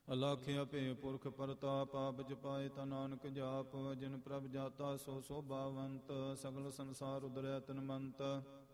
ਅਲਾਖਿਆ ਭੇ ਪੁਰਖ ਪਰਤਾਪ ਆਪ ਜਪਾਏ ਤਾ ਨਾਨਕ ਜਾਪ। ਜਿਨ ਪ੍ਰਭ ਜਾਤਾ ਸੋ ਸੋਭਾਵੰਤ ਸਗਲ ਸੰਸਾਰ ਉਦਰੈ ਤਨਮੰਤ।